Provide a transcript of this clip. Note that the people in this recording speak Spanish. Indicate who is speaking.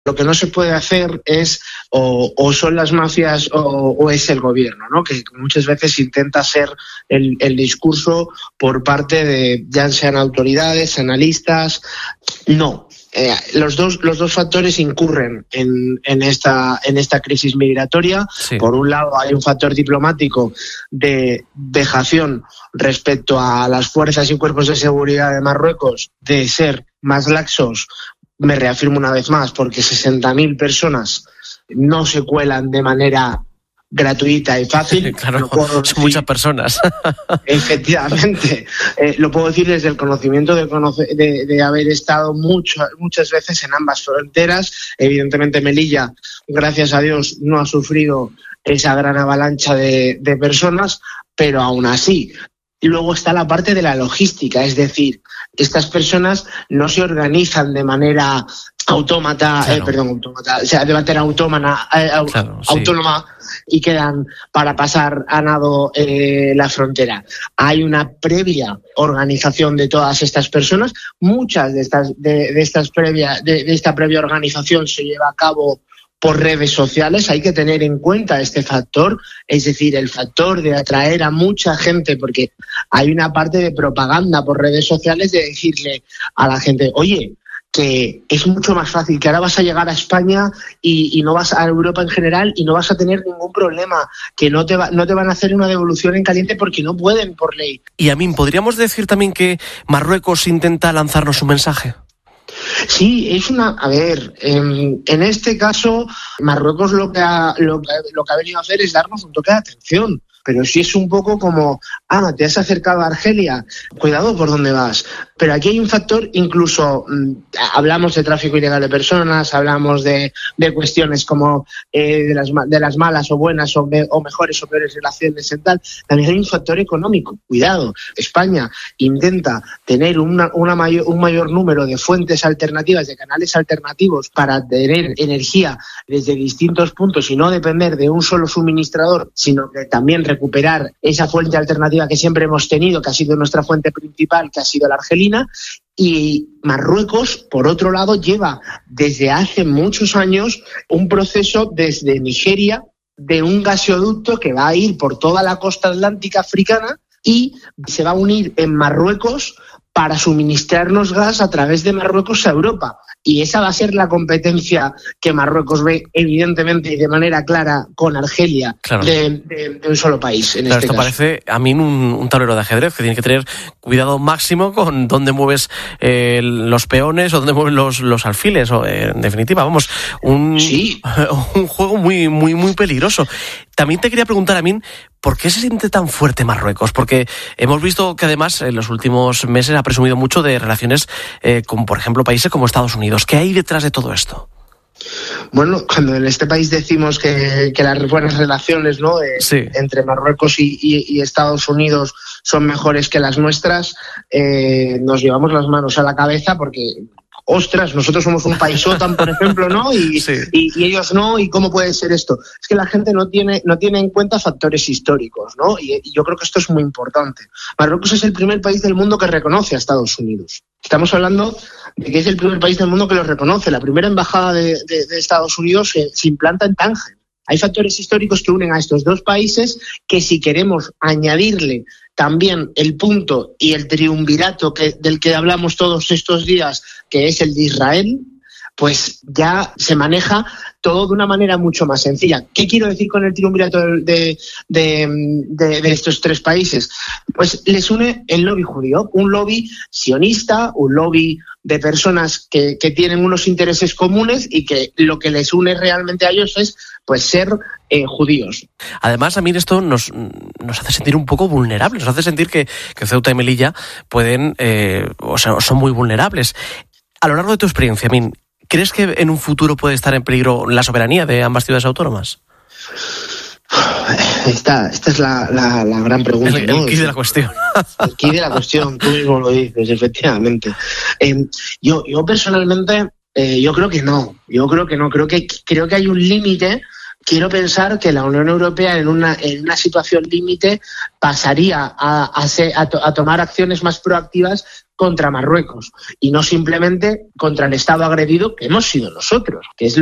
Speaker 1: Lo que no se puede hacer es o son las mafias o es el gobierno, ¿no? Que muchas veces intenta ser el discurso por parte de, ya sean autoridades, analistas. No. Los dos factores incurren en esta crisis migratoria. Sí. Por un lado hay un factor diplomático de vejación respecto a las fuerzas y cuerpos de seguridad de Marruecos de ser más laxos. Me reafirmo una vez más, porque 60.000 personas no se cuelan de manera gratuita y fácil.
Speaker 2: Claro, son muchas personas.
Speaker 1: Efectivamente. Lo puedo decir desde el conocimiento de haber estado muchas veces en ambas fronteras. Evidentemente Melilla, gracias a Dios, no ha sufrido esa gran avalancha de personas, pero aún así. Y luego está la parte de la logística, es decir, estas personas no se organizan de manera autómata, o sea, de manera autónoma y quedan para pasar a nado la frontera. Hay una previa organización de todas estas personas. Muchas de esta previa organización se lleva a cabo por redes sociales. Hay que tener en cuenta este factor, es decir, el factor de atraer a mucha gente, porque hay una parte de propaganda por redes sociales de decirle a la gente, oye, que es mucho más fácil, que ahora vas a llegar a España y no vas a Europa en general y no vas a tener ningún problema, que no te van a hacer una devolución en caliente porque no pueden por ley.
Speaker 2: Y Amin, ¿podríamos decir también que Marruecos intenta lanzarnos un mensaje?
Speaker 1: Sí, a ver, en este caso Marruecos lo que ha venido a hacer es darnos un toque de atención. Pero sí es un poco como, te has acercado a Argelia, cuidado por dónde vas. Pero aquí hay un factor, incluso hablamos de tráfico ilegal de personas, hablamos de cuestiones como de las malas o buenas o mejores o peores relaciones en tal. También hay un factor económico. Cuidado, España intenta tener un mayor número de fuentes alternativas, de canales alternativos para tener energía desde distintos puntos y no depender de un solo suministrador, sino que también recuperar esa fuente alternativa que siempre hemos tenido, que ha sido nuestra fuente principal, que ha sido la argelina. Y Marruecos, por otro lado, lleva desde hace muchos años un proceso desde Nigeria de un gasoducto que va a ir por toda la costa atlántica africana y se va a unir en Marruecos para suministrarnos gas a través de Marruecos a Europa. Y esa va a ser la competencia que Marruecos ve, evidentemente y de manera clara, con Argelia, claro, de un solo país. En
Speaker 2: esto caso parece a mí un tablero de ajedrez que tiene que tener cuidado máximo con dónde mueves los peones o dónde mueves los alfiles. En definitiva, vamos, un juego muy, muy, muy peligroso. También te quería preguntar, Amin, ¿por qué se siente tan fuerte Marruecos? Porque hemos visto que además en los últimos meses ha presumido mucho de relaciones con, por ejemplo, países como Estados Unidos. ¿Qué hay detrás de todo esto?
Speaker 1: Bueno, cuando en este país decimos que las buenas relaciones, ¿no?, entre Marruecos y Estados Unidos son mejores que las nuestras, nos llevamos las manos a la cabeza porque... ostras, nosotros somos un país OTAN, por ejemplo, ¿no? Y ellos no, ¿y cómo puede ser esto? Es que la gente no tiene en cuenta factores históricos, ¿no? Y yo creo que esto es muy importante. Marruecos es el primer país del mundo que reconoce a Estados Unidos. Estamos hablando de que es el primer país del mundo que lo reconoce. La primera embajada de Estados Unidos se implanta en Tánger. Hay factores históricos que unen a estos dos países que, si queremos añadirle también el punto y el triunvirato del que hablamos todos estos días, que es el de Israel, pues ya se maneja todo de una manera mucho más sencilla. ¿Qué quiero decir con el triunvirato de estos tres países? Pues les une el lobby judío, un lobby sionista, un lobby de personas que tienen unos intereses comunes y que lo que les une realmente a ellos es pues ser judíos.
Speaker 2: Además, a mí esto nos hace sentir un poco vulnerables, nos hace sentir que Ceuta y Melilla pueden, son muy vulnerables. A lo largo de tu experiencia, Amin, ¿crees que en un futuro puede estar en peligro la soberanía de ambas ciudades autónomas?
Speaker 1: Esta es la gran pregunta,
Speaker 2: ¿no? El quid de la cuestión.
Speaker 1: El quid de la cuestión, tú mismo lo dices, efectivamente. Yo personalmente, yo creo que no. Creo que hay un límite quiero pensar que la Unión Europea en una situación límite pasaría a tomar acciones más proactivas contra Marruecos y no simplemente contra el Estado agredido que hemos sido nosotros, que es